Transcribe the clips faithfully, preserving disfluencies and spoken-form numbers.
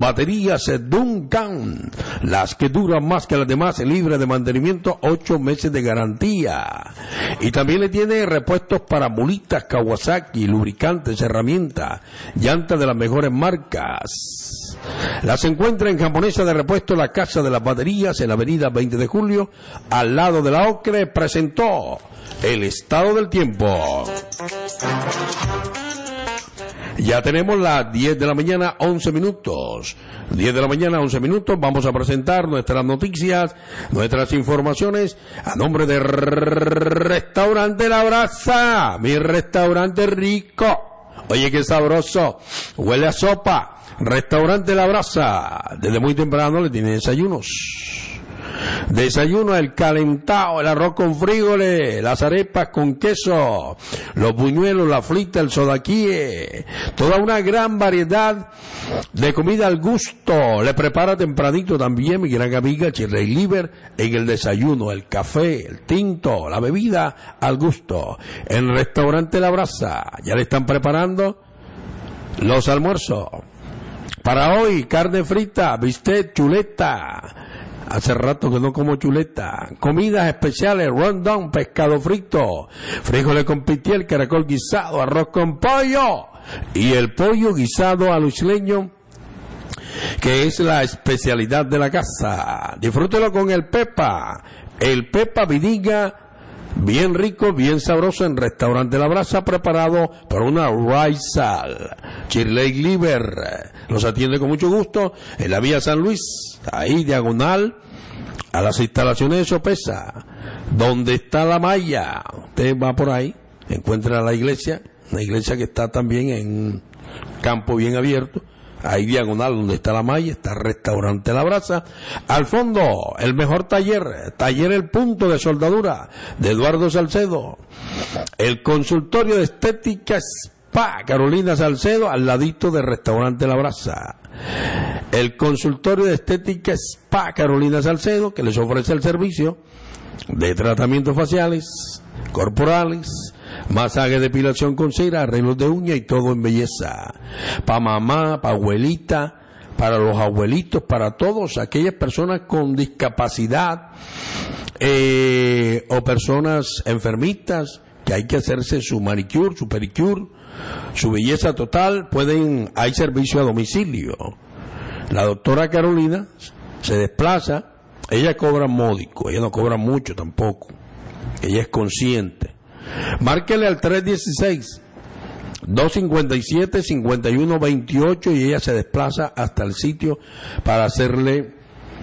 Baterías Duncan, las que duran más que las demás, libre de mantenimiento, ocho meses de garantía. Y también le tiene repuestos para mulitas Kawasaki, lubricantes, herramientas, llantas de las mejores marcas. Las encuentra en Japonesa de Repuesto, la Casa de las Baterías, en la avenida veinte de julio, al lado de la Ocre. Presentó el estado del tiempo. Ya tenemos las diez de la mañana, once minutos. diez de la mañana, once minutos. Vamos a presentar nuestras noticias, nuestras informaciones, a nombre de Restaurante La Brasa. Mi restaurante rico. Oye, qué sabroso. Huele a sopa. Restaurante La Brasa. Desde muy temprano le tiene desayunos. Desayuno, el calentado, el arroz con frijoles, las arepas con queso, los buñuelos, la frita, el sodaquíe, toda una gran variedad de comida al gusto. Le prepara tempranito también mi gran amiga Shirley Liver en el desayuno, el café, el tinto, la bebida al gusto. En el restaurante La Brasa ya le están preparando los almuerzos. Para hoy, carne frita, bistec, chuleta. Hace rato que no como chuleta. Comidas especiales, rondón, pescado frito, frijoles con pitiel, caracol guisado, arroz con pollo y el pollo guisado al isleño, que es la especialidad de la casa. Disfrútelo con el Pepa, el Pepa Vidinga, bien rico, bien sabroso, en Restaurante La Brasa, preparado por una Raizal. Shirley Liver los atiende con mucho gusto en la vía San Luis, ahí diagonal a las instalaciones de Sopesa, donde está la malla. Usted va por ahí, encuentra la iglesia, una iglesia que está también en campo bien abierto. Ahí diagonal donde está la malla, está Restaurante La Brasa. Al fondo, el mejor taller, Taller El Punto de Soldadura, de Eduardo Salcedo. El consultorio de estética Spa Carolina Salcedo, al ladito de Restaurante La Brasa. El consultorio de estética Spa Carolina Salcedo, que les ofrece el servicio de tratamientos faciales, corporales, masaje, depilación con cera, arreglos de uña y todo en belleza. Para mamá, para abuelita, para los abuelitos, para todos aquellas personas con discapacidad eh, o personas enfermitas que hay que hacerse su manicure, su pedicure, su belleza total. Pueden, hay servicio a domicilio. La doctora Carolina se desplaza, ella cobra módico, ella no cobra mucho tampoco, ella es consciente. Márquele al tres uno seis, dos cinco siete, cinco uno dos ocho y ella se desplaza hasta el sitio para hacerle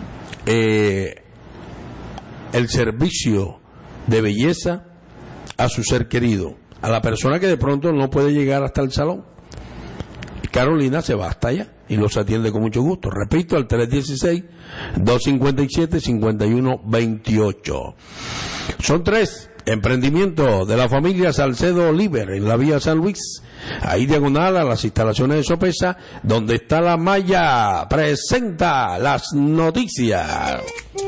eh, el servicio de belleza a su ser querido, a la persona que de pronto no puede llegar hasta el salón. Carolina se va hasta allá y los atiende con mucho gusto. Repito, al tres uno seis, dos cinco siete, cinco uno dos ocho. Son tres emprendimientos de la familia Salcedo Oliver en la vía San Luis, ahí diagonal a las instalaciones de Sopesa, donde está la malla. Presenta las noticias.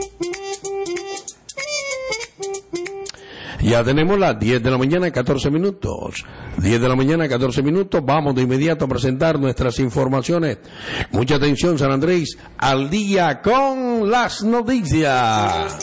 Ya tenemos las diez de la mañana, catorce minutos. diez de la mañana, catorce minutos. Vamos de inmediato a presentar nuestras informaciones. Mucha atención, San Andrés, al día con las noticias.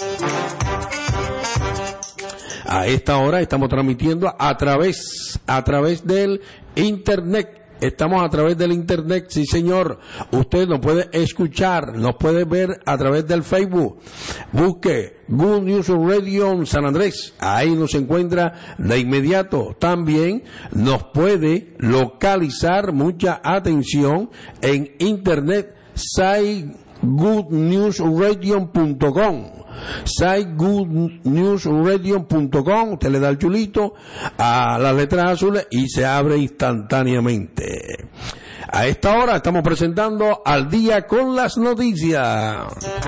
A esta hora estamos transmitiendo a través, a través del internet. Estamos a través del internet, sí señor. Usted nos puede escuchar, nos puede ver a través del Facebook. Busque Good News Radio San Andrés, ahí nos encuentra de inmediato. También nos puede localizar, mucha atención, en internet, site good news radio punto com. site good news radio punto com. Usted le da el chulito a las letras azules y se abre instantáneamente. A esta hora estamos presentando Al Día con las Noticias.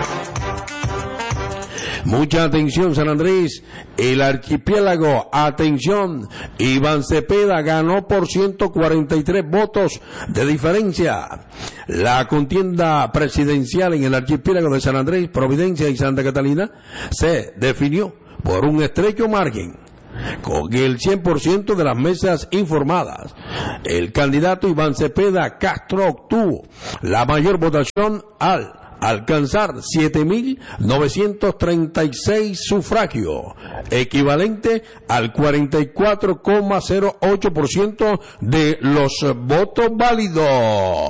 Mucha atención, San Andrés, el archipiélago, atención, Iván Cepeda ganó por ciento cuarenta y tres votos de diferencia la contienda presidencial en el archipiélago de San Andrés, Providencia y Santa Catalina. Se definió por un estrecho margen con el cien por ciento de las mesas informadas. El candidato Iván Cepeda Castro obtuvo la mayor votación al alcanzar siete mil novecientos treinta y seis sufragios, equivalente al cuarenta y cuatro coma cero ocho por ciento de los votos válidos.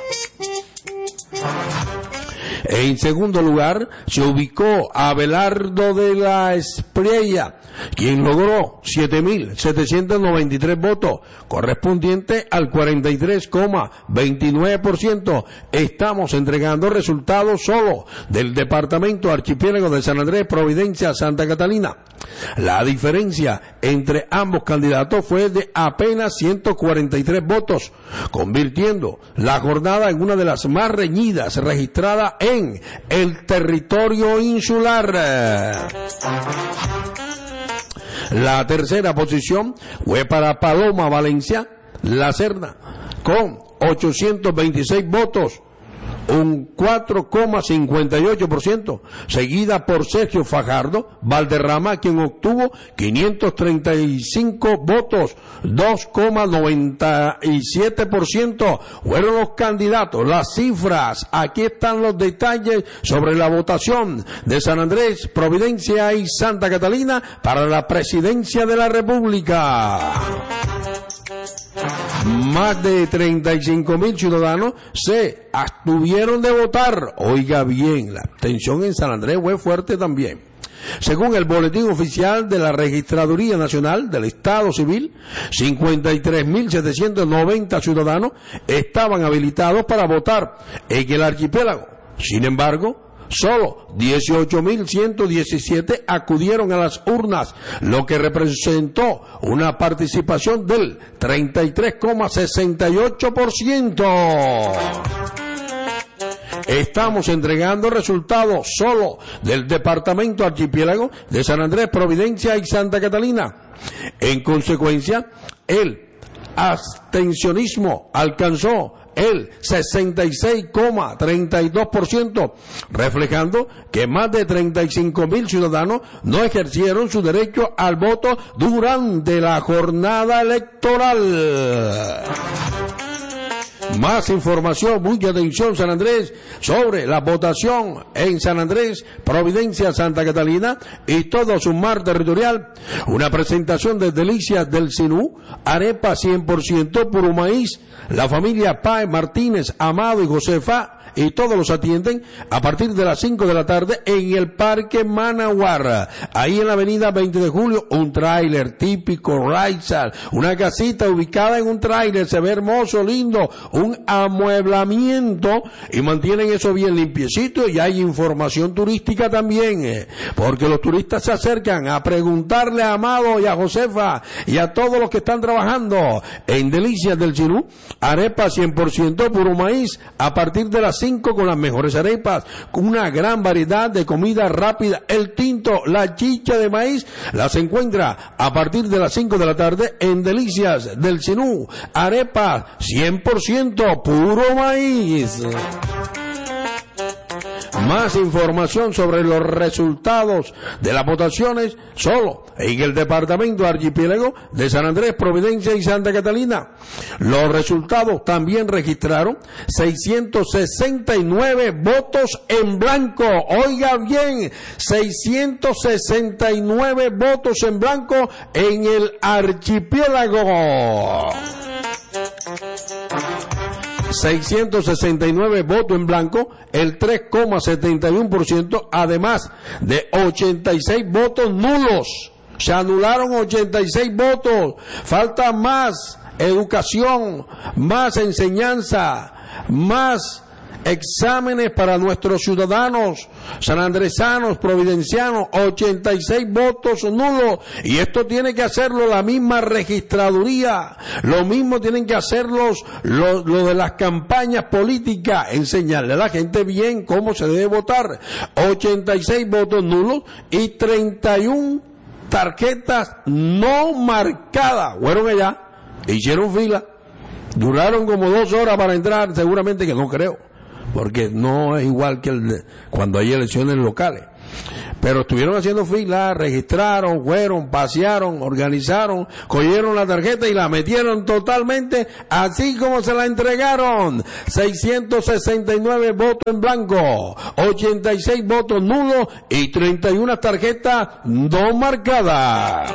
En segundo lugar, se ubicó Abelardo de la Espriella, quien logró siete mil setecientos noventa y tres votos, correspondiente al cuarenta y tres coma veintinueve por ciento. Estamos entregando resultados solo del departamento archipiélago de San Andrés, Providencia, Santa Catalina. La diferencia entre ambos candidatos fue de apenas ciento cuarenta y tres votos, convirtiendo la jornada en una de las más reñidas registradas en el territorio insular. La tercera posición fue para Paloma Valencia La Serna, con ochocientos veintiséis votos, un cuatro coma cincuenta y ocho por ciento, seguida por Sergio Fajardo Valderrama, quien obtuvo quinientos treinta y cinco votos, dos coma noventa y siete por ciento. Fueron los candidatos, las cifras, aquí están los detalles sobre la votación de San Andrés, Providencia y Santa Catalina para la presidencia de la República. Más de treinta y cinco mil ciudadanos se abstuvieron de votar. Oiga bien, la abstención en San Andrés fue fuerte también. Según el boletín oficial de la Registraduría Nacional del Estado Civil, cincuenta y tres mil setecientos noventa ciudadanos estaban habilitados para votar en el archipiélago. Sin embargo, solo dieciocho mil ciento diecisiete acudieron a las urnas, lo que representó una participación del treinta y tres coma sesenta y ocho por ciento. Estamos entregando resultados solo del departamento archipiélago de San Andrés, Providencia y Santa Catalina. En consecuencia, el abstencionismo alcanzó el sesenta y seis coma treinta y dos por ciento, reflejando que más de treinta y cinco mil ciudadanos no ejercieron su derecho al voto durante la jornada electoral. Más información, mucha atención San Andrés, sobre la votación en San Andrés, Providencia, Santa Catalina y todo su mar territorial. Una presentación de Delicias del Sinú, arepa cien por ciento puro maíz. La familia Páez Martínez, Amado y Josefa y todos los atienden a partir de las cinco de la tarde en el Parque Managuarra, ahí en la avenida veinte de julio, un tráiler típico Raizal, una casita ubicada en un tráiler, se ve hermoso, lindo, un amueblamiento y mantienen eso bien limpiecito, y hay información turística también, eh, porque los turistas se acercan a preguntarle a Amado y a Josefa y a todos los que están trabajando en Delicias del Sinú, arepa cien por ciento puro maíz a partir de las cinco con las mejores arepas, con una gran variedad de comida rápida. El tinto, la chicha de maíz, las encuentra a partir de las cinco de la tarde en Delicias del Sinú. Arepas cien por ciento puro maíz. Más información sobre los resultados de las votaciones solo en el departamento archipiélago de San Andrés, Providencia y Santa Catalina. Los resultados también registraron seiscientos sesenta y nueve votos en blanco. Oiga bien, seiscientos sesenta y nueve votos en blanco en el archipiélago. seiscientos sesenta y nueve votos en blanco, el tres coma setenta y uno por ciento, además de ochenta y seis votos nulos. Se anularon ochenta y seis votos. Falta más educación, más enseñanza, más exámenes para nuestros ciudadanos sanandresanos, providencianos. Ochenta y seis votos nulos, y esto tiene que hacerlo la misma registraduría, lo mismo tienen que hacerlo lo, lo de las campañas políticas, enseñarle a la gente bien cómo se debe votar. Ochenta y seis votos nulos y treinta y una tarjetas no marcadas. Fueron allá, hicieron fila, duraron como dos horas para entrar, seguramente que no creo, porque no es igual que el de cuando hay elecciones locales. pero estuvieron haciendo fila, registraron, fueron, pasearon, organizaron, cogieron la tarjeta y la metieron totalmente así como se la entregaron. seiscientos sesenta y nueve votos en blanco, ochenta y seis votos nulos y treinta y una tarjetas no marcadas.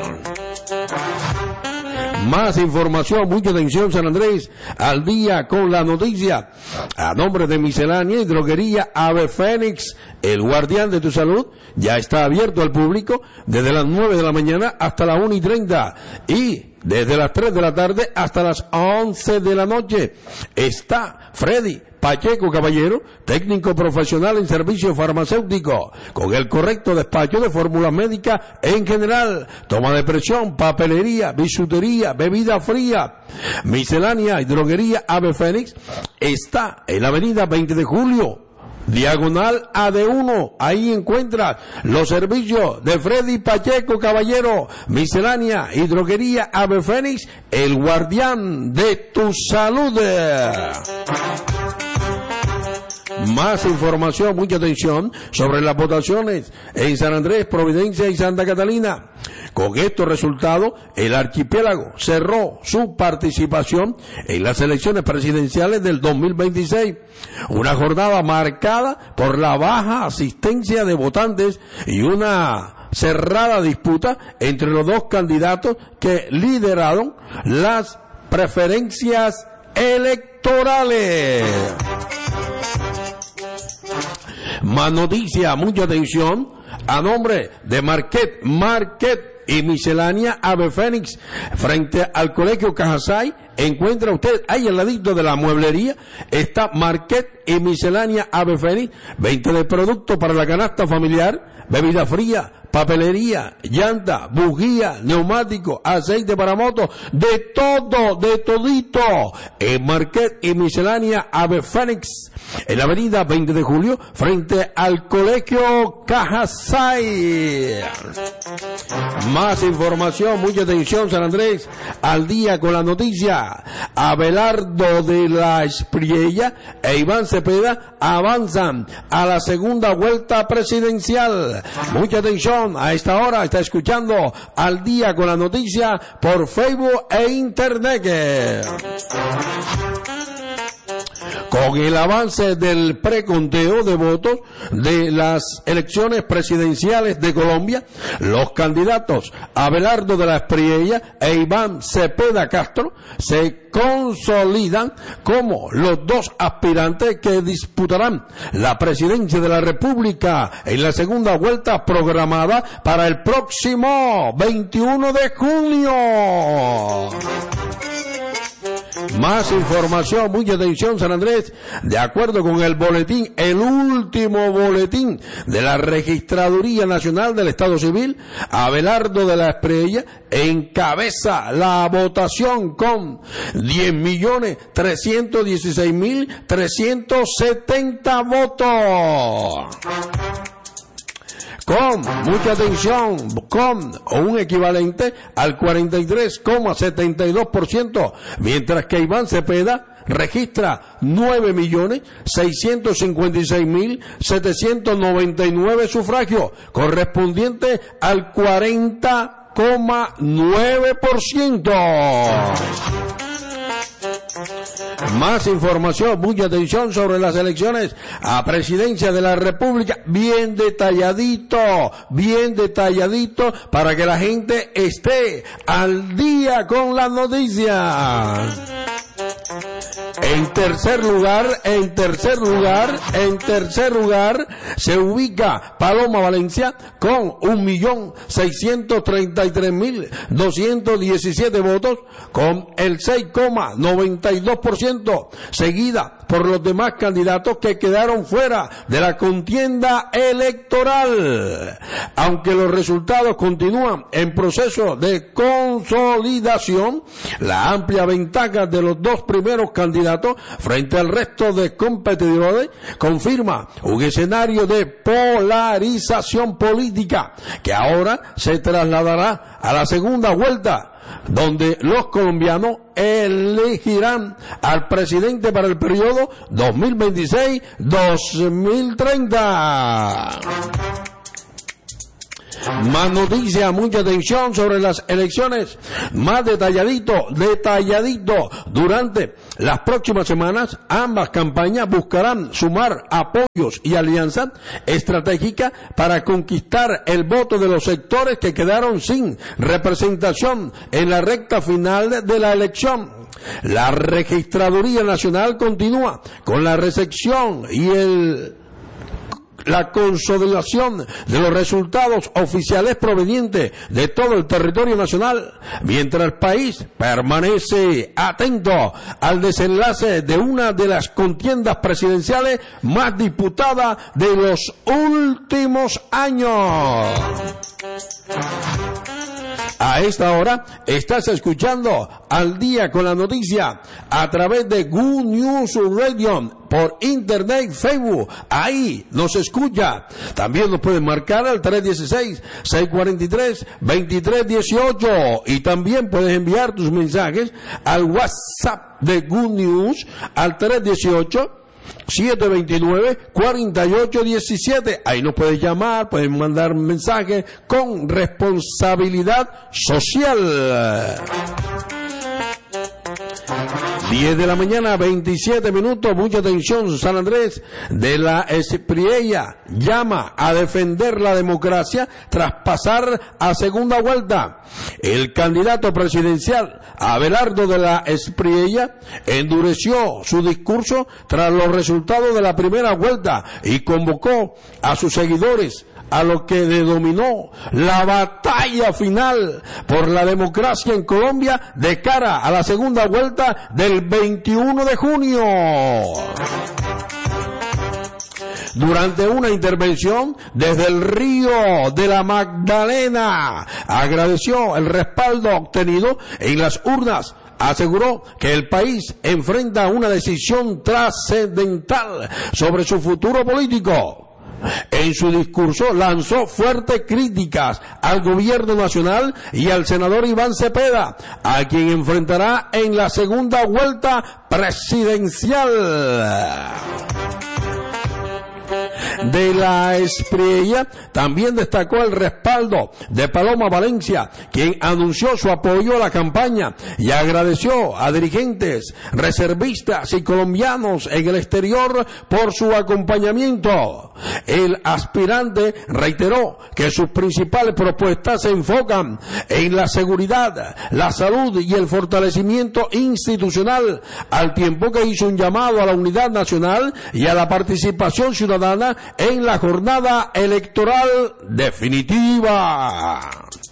Más información, mucha atención, San Andrés, al día con la noticia. A nombre de Miscelánea y Droguería Ave Fénix, el guardián de tu salud, ya está abierto al público desde las nueve de la mañana hasta las una y treinta y desde las tres de la tarde hasta las once de la noche. Está Freddy Pacheco Caballero, técnico profesional en servicio farmacéutico, con el correcto despacho de fórmulas médicas en general, toma de presión, papelería, bisutería, bebida fría. Miscelánea y Droguería Ave Fénix está en la avenida veinte de julio, diagonal A D uno, ahí encuentras los servicios de Freddy Pacheco Caballero. Miscelánea y Droguería Ave Fénix, el guardián de tu salud. Más información, mucha atención sobre las votaciones en San Andrés, Providencia y Santa Catalina. Con estos resultados, el archipiélago cerró su participación en las elecciones presidenciales del dos mil veintiséis. Una jornada marcada por la baja asistencia de votantes y una cerrada disputa entre los dos candidatos que lideraron las preferencias electorales. Más noticia, mucha atención, a nombre de Marquet, Marquet y Miscelánea Ave Fénix, frente al Colegio Cajasay, encuentra usted ahí al ladito de la mueblería, está Marquet y Miscelánea Ave Fénix, veinte de productos para la canasta familiar, bebida fría, papelería, llanta, bujía, neumático, aceite para moto, de todo, de todito, en Marquet y Miscelánea Ave Fénix, en la avenida veinte de julio, frente al Colegio Cajasay. Más información, mucha atención, San Andrés, al día con la noticia. Abelardo de la Espriella e Iván Cepeda avanzan a la segunda vuelta presidencial. Mucha atención, a esta hora está escuchando al día con la noticia por Facebook e Internet. Con el avance del preconteo de votos de las elecciones presidenciales de Colombia, los candidatos Abelardo de la Espriella e Iván Cepeda Castro se consolidan como los dos aspirantes que disputarán la presidencia de la República en la segunda vuelta programada para el próximo veintiuno de junio. Más información, mucha atención, San Andrés, de acuerdo con el boletín, el último boletín de la Registraduría Nacional del Estado Civil, Abelardo de la Espriella encabeza la votación con diez millones trescientos dieciséis mil trescientos setenta votos. Con mucha atención, con un equivalente al cuarenta y tres coma setenta y dos por ciento, mientras que Iván Cepeda registra nueve millones seiscientos cincuenta y seis mil setecientos noventa y nueve sufragios, correspondiente al cuarenta coma nueve por ciento. Más información, mucha atención sobre las elecciones a presidencia de la República, bien detalladito, bien detalladito, para que la gente esté al día con las noticias. En tercer lugar, en tercer lugar, en tercer lugar, se ubica Paloma Valencia con un millón seiscientos treinta y tres mil doscientos diecisiete votos, con el seis coma noventa y dos por ciento, seguida por los demás candidatos que quedaron fuera de la contienda electoral. Aunque los resultados continúan en proceso de consolidación, la amplia ventaja de los dos primeros candidatos frente al resto de competidores confirma un escenario de polarización política que ahora se trasladará a la segunda vuelta, donde los colombianos elegirán al presidente para el periodo dos mil veintiséis a dos mil treinta. Más noticias, mucha atención sobre las elecciones, más detalladito, detalladito. Durante las próximas semanas, ambas campañas buscarán sumar apoyos y alianzas estratégicas para conquistar el voto de los sectores que quedaron sin representación en la recta final de la elección. La Registraduría Nacional continúa con la recepción y el la consolidación de los resultados oficiales provenientes de todo el territorio nacional, mientras el país permanece atento al desenlace de una de las contiendas presidenciales más disputadas de los últimos años. A esta hora estás escuchando Al Día con la Noticia a través de Good News Radio por internet, Facebook. Ahí nos escucha. También nos pueden marcar al tres uno seis, seis cuatro tres, dos tres uno ocho y también puedes enviar tus mensajes al WhatsApp de Good News al tres uno ocho, siete dos nueve, cuatro ocho uno siete. Ahí nos puedes llamar, pueden mandar mensajes con responsabilidad social. diez de la mañana, veintisiete minutos, mucha atención. San Andrés de la Espriella llama a defender la democracia tras pasar a segunda vuelta. El candidato presidencial Abelardo de la Espriella endureció su discurso tras los resultados de la primera vuelta y convocó a sus seguidores a lo que denominó la batalla final por la democracia en Colombia de cara a la segunda vuelta del veintiuno de junio. Durante una intervención desde el Río de la Magdalena, agradeció el respaldo obtenido en las urnas. Aseguró que el país enfrenta una decisión trascendental sobre su futuro político. En su discurso lanzó fuertes críticas al gobierno nacional y al senador Iván Cepeda, a quien enfrentará en la segunda vuelta presidencial. De la Espriella también destacó el respaldo de Paloma Valencia, quien anunció su apoyo a la campaña y agradeció a dirigentes, reservistas y colombianos en el exterior por su acompañamiento. El aspirante reiteró que sus principales propuestas se enfocan en la seguridad, la salud y el fortalecimiento institucional, al tiempo que hizo un llamado a la unidad nacional y a la participación ciudadana en la jornada electoral definitiva.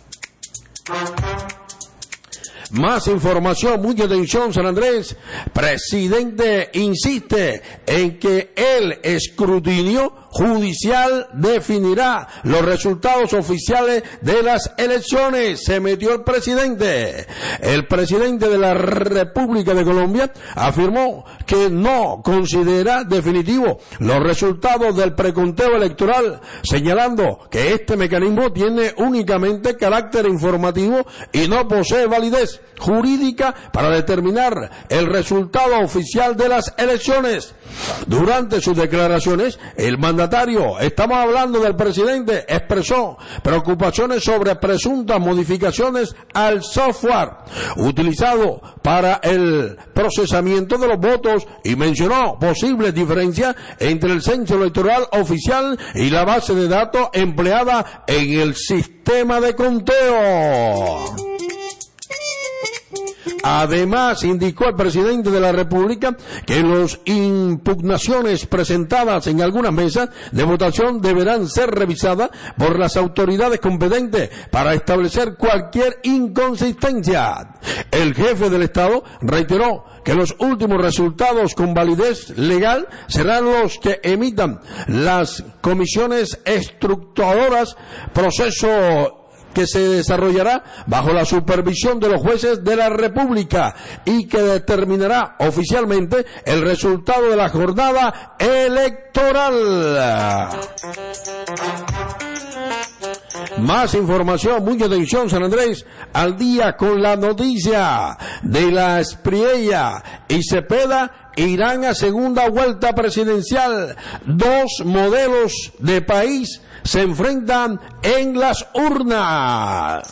Más información, mucha atención, San Andrés. Presidente insiste en que el escrutinio judicial definirá los resultados oficiales de las elecciones. Se metió el presidente. El presidente de la República de Colombia afirmó que no considera definitivo los resultados del preconteo electoral, señalando que este mecanismo tiene únicamente carácter informativo y no posee validez jurídica para determinar el resultado oficial de las elecciones. Durante sus declaraciones, el mandatario, estamos hablando del presidente, expresó preocupaciones sobre presuntas modificaciones al software utilizado para el procesamiento de los votos y mencionó posibles diferencias entre el censo electoral oficial y la base de datos empleada en el sistema de conteo. Además, indicó el presidente de la República que las impugnaciones presentadas en algunas mesas de votación deberán ser revisadas por las autoridades competentes para establecer cualquier inconsistencia. El jefe del Estado reiteró que los últimos resultados con validez legal serán los que emitan las comisiones estructuradoras, proceso que se desarrollará bajo la supervisión de los jueces de la República y que determinará oficialmente el resultado de la jornada electoral. Más información, mucha atención, San Andrés, al día con la noticia de la Espriella y Cepeda irán a segunda vuelta presidencial. Dos modelos de país se enfrentan en las urnas.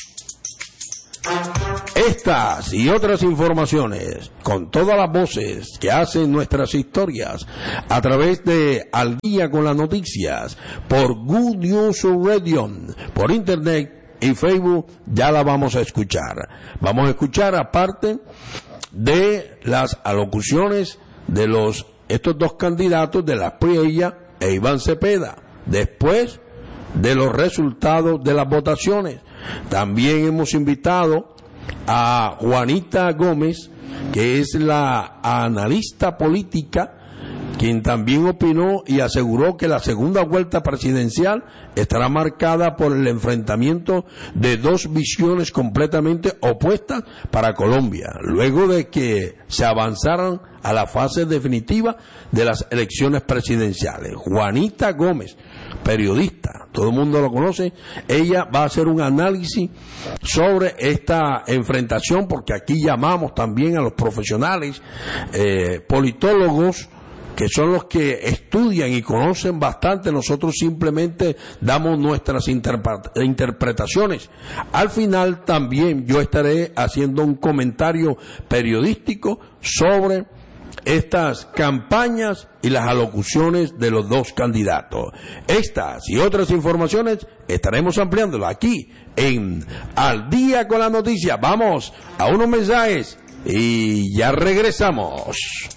Estas y otras informaciones, con todas las voces que hacen nuestras historias, a través de Al Día con las Noticias, por Good News Radio, por Internet y Facebook, ya la vamos a escuchar. Vamos a escuchar aparte de las alocuciones de los estos dos candidatos de la Espriella e Iván Cepeda, después de los resultados de las votaciones. También hemos invitado a Juanita Gómez, que es la analista política, quien también opinó y aseguró que la segunda vuelta presidencial estará marcada por el enfrentamiento de dos visiones completamente opuestas para Colombia, luego de que se avanzaran a la fase definitiva de las elecciones presidenciales. Juanita Gómez, periodista, todo el mundo lo conoce, ella va a hacer un análisis sobre esta enfrentación, porque aquí llamamos también a los profesionales, eh, politólogos, que son los que estudian y conocen bastante. Nosotros simplemente damos nuestras interpretaciones. Al final también yo estaré haciendo un comentario periodístico sobre estas campañas y las alocuciones de los dos candidatos. Estas y otras informaciones estaremos ampliándolo aquí en Al Día con la Noticia. Vamos a unos mensajes y ya regresamos.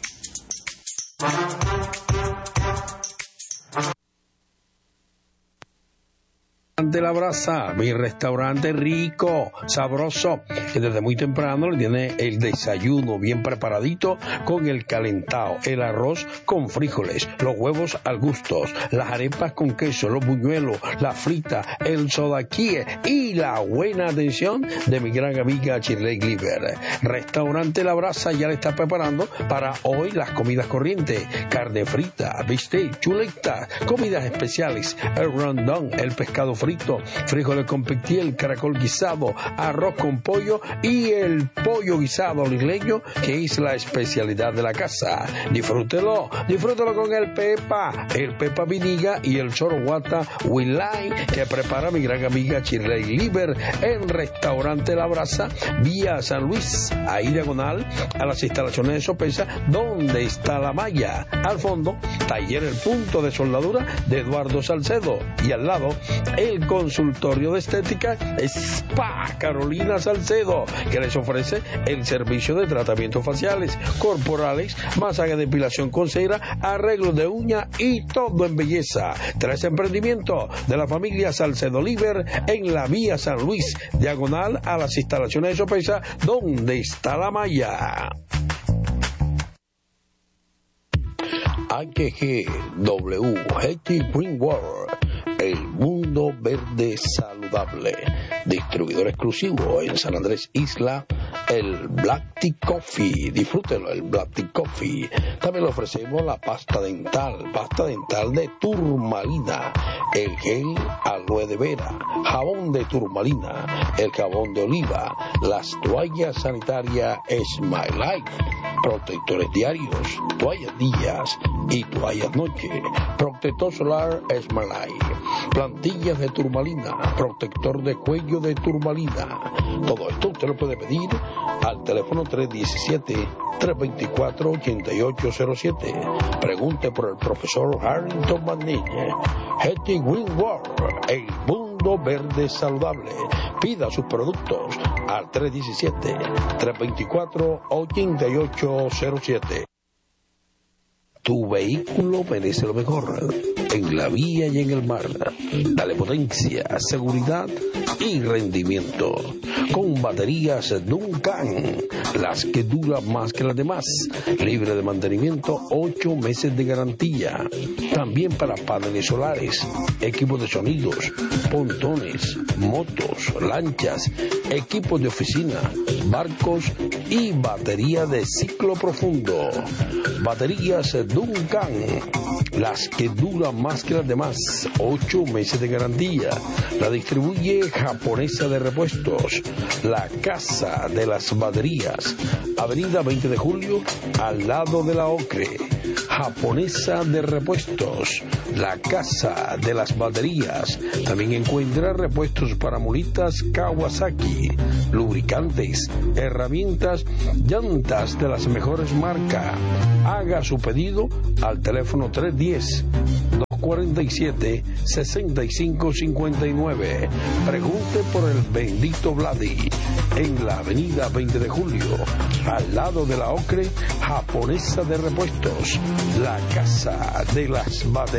De la Brasa, mi restaurante rico, sabroso, que desde muy temprano le tiene el desayuno bien preparadito con el calentado, el arroz con frijoles, los huevos al gusto, las arepas con queso, los buñuelos, la frita, el sodaquíe y la buena atención de mi gran amiga Shirley Gliver. Restaurante La Brasa ya le está preparando para hoy las comidas corrientes, carne frita, bistec, chuleta, comidas especiales, el rondón, el pescado frito, frito, frijoles con pequiel, caracol guisado, arroz con pollo y el pollo guisado isleño, que es la especialidad de la casa. Disfrútelo, disfrútelo con el pepa, el pepa viniga y el soroguata Wilay, que prepara mi gran amiga Shirley Gliver en Restaurante La Brasa, vía San Luis, ahí diagonal a las instalaciones de Sopesa, donde está la malla. Al fondo, taller El Punto de Soldadura de Eduardo Salcedo, y al lado, el consultorio de estética Spa Carolina Salcedo, que les ofrece el servicio de tratamientos faciales, corporales, masaje de depilación con cera, arreglo de uña y todo en belleza. Tres emprendimientos de la familia Salcedo Liver en la vía San Luis, diagonal a las instalaciones de Sopesa, donde está la malla. H G W Haiti Green World, el mundo verde saludable. Distribuidor exclusivo en San Andrés Isla, el Black Tea Coffee. Disfrútenlo, el Black Tea Coffee. También le ofrecemos la pasta dental, pasta dental de turmalina, el gel aloe de vera, jabón de turmalina, el jabón de oliva, las toallas sanitarias Smile Life, protectores diarios, toallas días y toallas noche, protector solar Smile Life, plantillas de turmalina, protector de cuello de turmalina. Todo esto usted lo puede pedir al teléfono tres uno siete, tres dos cuatro, ocho ocho cero siete. Pregunte por el profesor Harrington Manille. Haiti Green World, el mundo verde saludable. Pida sus productos al tres uno siete, tres dos cuatro, ocho ocho cero siete. Tu vehículo merece lo mejor en la vía y en el mar. Dale potencia, seguridad y rendimiento. Con baterías Duncan, las que duran más que las demás. Libre de mantenimiento, ocho meses de garantía. También para paneles solares, equipos de sonidos, pontones, motos, lanchas, equipos de oficina, barcos y batería de ciclo profundo. Baterías Duncan, las que duran más que las demás, ocho meses de garantía. La distribuye Japonesa de Repuestos, la casa de las baterías, Avenida veinte de julio, al lado de la Ocre. Japonesa de Repuestos, la casa de las baterías. También encuentra repuestos para mulitas Kawasaki, lubricantes, herramientas, llantas de las mejores marcas. Haga su pedido al teléfono tres uno cero, dos cuatro siete, seis cinco cinco nueve. Pregunte por el bendito Vladi en la avenida veinte de julio, al lado de la Ocre. Japonesa de Repuestos, la casa de las baterías.